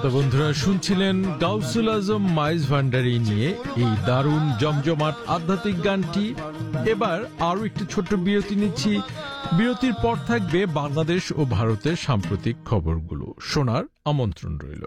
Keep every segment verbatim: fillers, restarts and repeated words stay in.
তো বন্ধুরা শুনছিলেন গাউসুল আজম মাইজ ভান্ডারি নিয়ে এই দারুণ জমজমাট আধ্যাত্মিক গানটি। এবার আরো একটি ছোট্ট বিরতি নিচ্ছি। বিরতির পর থাকবে বাংলাদেশ ও ভারতের সাম্প্রতিক খবরগুলো শোনার আমন্ত্রণ রইল।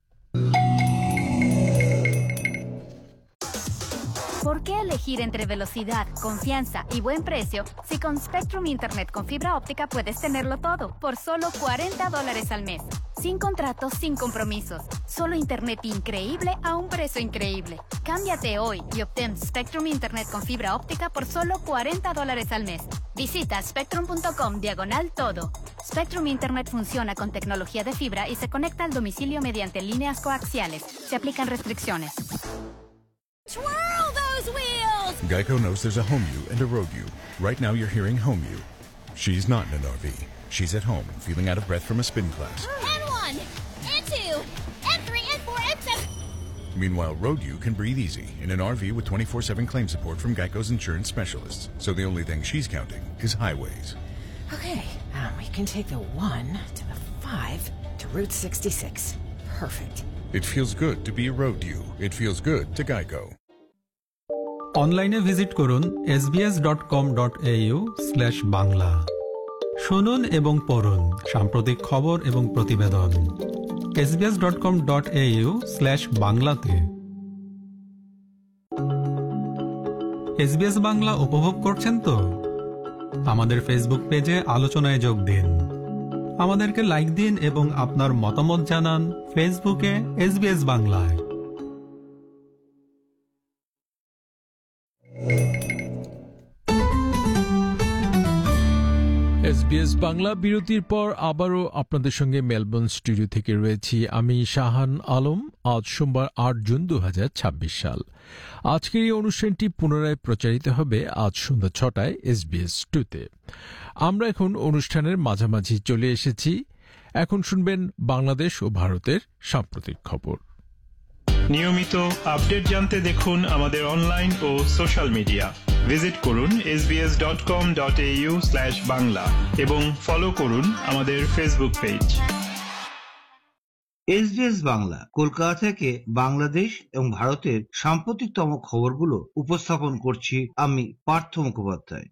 ¿Por qué elegir entre velocidad, confianza y buen precio si con Spectrum Internet con fibra óptica puedes tenerlo todo por solo cuarenta dólares al mes? Sin contratos, sin compromisos. Solo Internet increíble a un precio increíble. Cámbiate hoy y obtén Spectrum Internet con fibra óptica por solo cuarenta dólares al mes. Visita spectrum punto com diagonal todo. Spectrum Internet funciona con tecnología de fibra y se conecta al domicilio mediante líneas coaxiales. Se aplican restricciones. Twirl those wheels! Geico knows there's a home you and a road you. Right now you're hearing home you. She's not in an R V. She's at home, feeling out of breath from a spin class. And one, and two, and three, and four, and seven. Meanwhile, road you can breathe easy in an R V with twenty-four seven claim support from Geico's insurance specialists. So the only thing she's counting is highways. Okay, um, we can take the one to the five to Route sixty-six. Perfect. It feels good to be a road you. It feels good to Geico. অনলাইনে visit করুন S B S dot com dot A you slash Bangla. শুনুন এবং পড়ুন সাম্প্রতিক খবর এবং প্রতিবেদন S B S dot com dot A you slash বাংলাতে। এস বি এস বাংলা উপভোগ করছেন তো? আমাদের ফেসবুক পেজে আলোচনায় যোগ দিন, আমাদেরকে লাইক দিন এবং আপনার মতামত জানান ফেসবুকে এস বি এস বাংলায়। এসবিএস বাংলা বিরতির পর আবারও আপনাদের সঙ্গে মেলবোর্ন স্টুডিও থেকে রয়েছি আমি শাহান আলম। আজ সোমবার আট জুন দু হাজার ছাব্বিশ সাল। আজকের এই অনুষ্ঠানটি পুনরায় প্রচারিত হবে আজ সন্ধ্যা ছটায় এসবিএস টুতে। আমরা এখন অনুষ্ঠানের মাঝামাঝি চলে এসেছি। এখন শুনবেন বাংলাদেশ ও ভারতের সাম্প্রতিক খবর। নিয়মিত আপডেট জানতে দেখুন আমাদের অনলাইন ও সোশ্যাল মিডিয়া। ভিজিট করুন S B S dot com dot A you slash Bangla এবং ফলো করুন আমাদের Facebook page. SBS Bangla Kolkata থেকে বাংলাদেশ এবং ভারতের সাম্প্রতিকতম খবরগুলো উপস্থাপন করছি আমি পার্থ মুখোপাধ্যায়।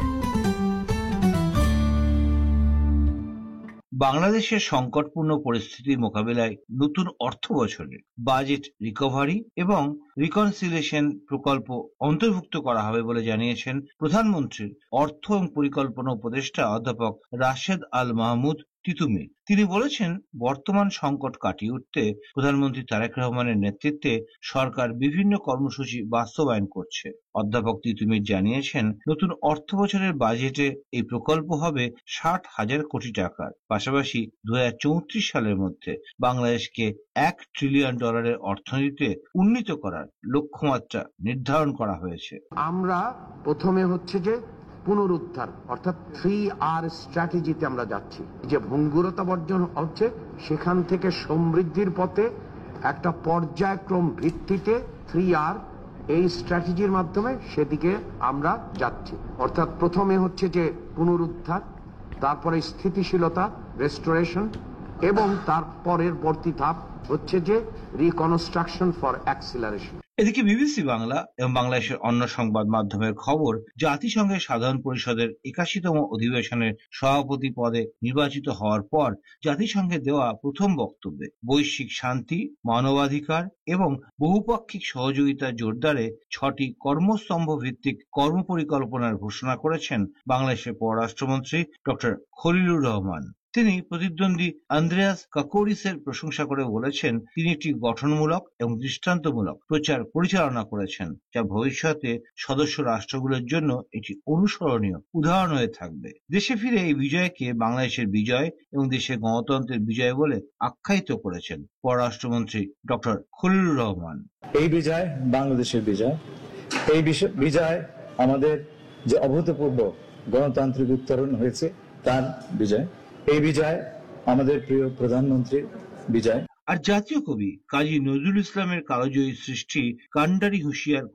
বাংলাদেশের সংকটপূর্ণ পরিস্থিতি মোকাবিলায় নতুন অর্থ বছরে বাজেট রিকভারি এবং রিকনসিলিয়েশন প্রকল্প অন্তর্ভুক্ত করা হবে বলে জানিয়েছেন প্রধানমন্ত্রীর অর্থ এবং পরিকল্পনা উপদেষ্টা অধ্যাপক রাশেদ আল মাহমুদ তিতুমির। তিনি বলেছেন, বর্তমান সংকট কাটিয়ে উঠতে প্রধানমন্ত্রী তারেক রহমানের নেতৃত্বে সরকার বিভিন্ন কর্মসূচি বাস্তবায়ন করছে। অধ্যাপক তিতুমির জানিয়েছেন, নতুন অর্থ বছরের বাজেটে এই প্রকল্প হবে ষাট হাজার কোটি টাকার। পাশাপাশি দু হাজার চৌত্রিশ সালের মধ্যে বাংলাদেশকে এক ট্রিলিয়ন ডলারের অর্থনীতিতে উন্নীত করার লক্ষ্যমাত্রা নির্ধারণ করা হয়েছে। আমরা প্রথমে হচ্ছে যে পুনরুদ্ধার অর্থাৎ থ্রি আর স্ট্র্যাটেজিতে আমরা যাচ্ছি। যে ভঙ্গুরতা বর্জন হচ্ছে সেখান থেকে সমৃদ্ধির পথে একটা পর্যায়ক্রম ভিত্তিতে থ্রি আর এই স্ট্র্যাটেজির মাধ্যমে সেদিকে আমরা যাচ্ছি। অর্থাৎ প্রথমে হচ্ছে যে পুনরুদ্ধার, তারপরে স্থিতিশীলতা রেস্টোরেশন এবং তার পরের বর্তী ধাপ হচ্ছে যে রিকনস্ট্রাকশন ফর অ্যাক্সিলারেশন। এদিকে বিবিসি বাংলা এবং বাংলাদেশের অন্য সংবাদ মাধ্যমের খবর, জাতিসংঘের সাধারণ পরিষদের একাশিতম অধিবেশনের সভাপতি পদে নির্বাচিত হওয়ার পর জাতিসংঘে দেওয়া প্রথম বক্তব্যে বৈশ্বিক শান্তি, মানবাধিকার এবং বহুপাক্ষিক সহযোগিতা জোরদারে ছটি কর্মস্তম্ভ ভিত্তিক কর্মপরিকল্পনার ঘোষণা করেছেন বাংলাদেশের পররাষ্ট্রমন্ত্রী ডক্টর খলিলুর রহমান। তিনি প্রতিদ্বন্দ্বী আন্দ্রেয়াস কাকোরিসের প্রশংসা করে বলেছেন, তিনি একটি গঠনমূলক এবং দৃষ্টান্তমূলক প্রচার পরিচালনা করেছেন, যা ভবিষ্যতে সদস্য রাষ্ট্রগুলোর জন্য একটি অনুসরণীয় উদাহরণ হয়ে থাকবে। দেশে ফিরে এই বিজয়কে বাংলাদেশের বিজয় এবং দেশের গণতন্ত্রের বিজয় বলে আখ্যায়িত করেছেন পররাষ্ট্রমন্ত্রী ডক্টর খলিলুর রহমান। এই বিজয় বাংলাদেশের বিজয়, এই বিজয় আমাদের যে অভূতপূর্ব গণতান্ত্রিক উত্তরণ হয়েছে তার বিজয়, এই বিজয় আমাদের প্রিয় প্রধানমন্ত্রীর বিজয়। আর জাতীয় কবি কাজী নজরুল ইসলামের কালজয়ী সৃষ্টি কান্ডারি হুঁশিয়ার